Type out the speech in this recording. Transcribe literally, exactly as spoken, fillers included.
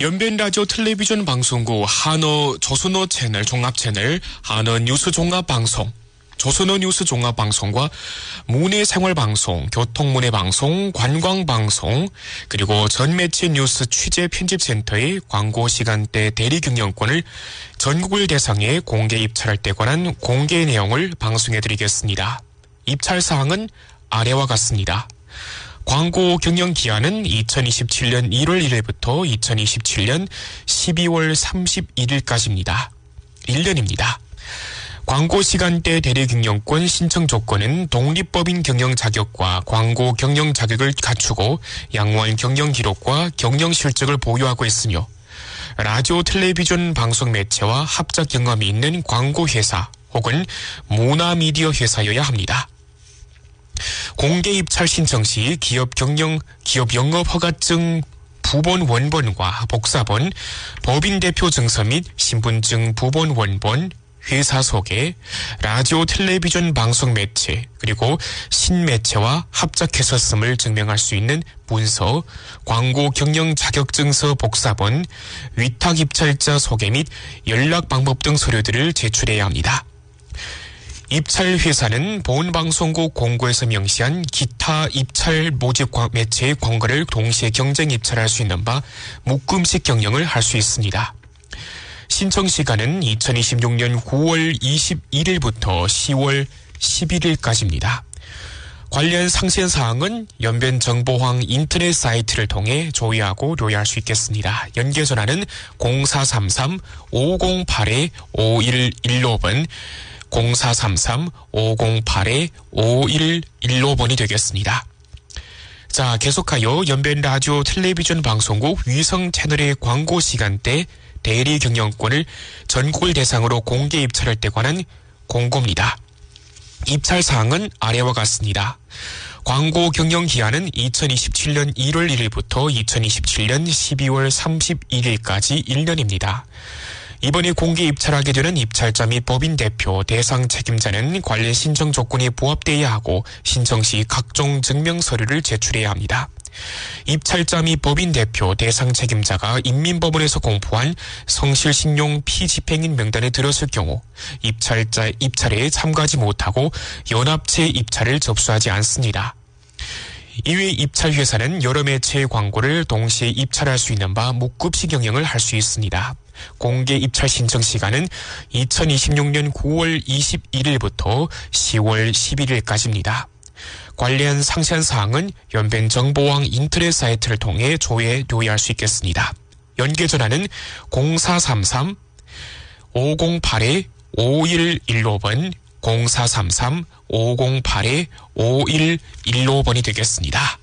연변 라디오 텔레비전 방송국 한어 조선어 채널 종합 채널 한어 뉴스 종합 방송, 조선어 뉴스 종합 방송과 문해 생활 방송, 교통문해 방송, 관광 방송, 그리고 전 매체 뉴스 취재 편집센터의 광고 시간대 대리 경영권을 전국을 대상에 공개 입찰할 때 관한 공개 내용을 방송해 드리겠습니다. 입찰 사항은 아래와 같습니다. 광고 경영 기한은 이천이십칠년 일월 일일부터 이천이십칠년 십이월 삼십일일까지입니다. 일 년입니다. 광고 시간대 대리 경영권 신청 조건은 독립법인 경영 자격과 광고 경영 자격을 갖추고 양호한 경영 기록과 경영 실적을 보유하고 있으며 라디오 텔레비전 방송 매체와 합작 경험이 있는 광고 회사 혹은 문화미디어 회사여야 합니다. 공개 입찰 신청 시 기업 경영, 기업 영업 허가증 부본 원본과 복사본, 법인 대표 증서 및 신분증 부본 원본, 회사 소개, 라디오 텔레비전 방송 매체, 그리고 신매체와 합작했었음을 증명할 수 있는 문서, 광고 경영 자격증서 복사본, 위탁 입찰자 소개 및 연락 방법 등 서류들을 제출해야 합니다. 입찰 회사는 보훈방송국 공고에서 명시한 기타 입찰 모집 매체의 광고를 동시에 경쟁 입찰할 수 있는 바 묶음식 경영을 할 수 있습니다. 신청 시간은 이천이십육년 구월 이십일일부터 시월 십일일까지입니다. 관련 상세 사항은 연변 정보황 인터넷 사이트를 통해 조회하고료의할 수 있겠습니다. 연계 전화는 공사삼삼 오공팔 오일일오번, 공사삼삼 오공팔 오일일오번이 되겠습니다. 자, 계속하여 연변 라디오 텔레비전 방송국 위성 채널의 광고 시간대 대리 경영권을 전국을 대상으로 공개 입찰할 때 관한 공고입니다. 입찰 사항은 아래와 같습니다. 광고 경영 기한은 이천이십칠년 일월 일일부터 이천이십칠년 십이월 삼십일일까지 일 년입니다. 이번에 공개 입찰하게 되는 입찰자 및 법인 대표, 대상 책임자는 관련 신청 조건에 부합되어야 하고 신청 시 각종 증명 서류를 제출해야 합니다. 입찰자 및 법인 대표, 대상 책임자가 인민법원에서 공포한 성실신용 피집행인 명단에 들었을 경우 입찰자 입찰에 참가하지 못하고 연합체 입찰을 접수하지 않습니다. 이외 입찰 회사는 여러 매체의 광고를 동시에 입찰할 수 있는 바 묶음식 경영을 할 수 있습니다. 공개 입찰 신청 시간은 이천이십육년 구월 이십일일부터 시월 십일일까지입니다. 관련 상세한 사항은 연변 정보왕 인터넷 사이트를 통해 조회,료의할 수 있겠습니다. 연계 전화는 공사삼삼 오공팔 오일일오번, 공사삼삼 오공팔 오일일오번이 되겠습니다.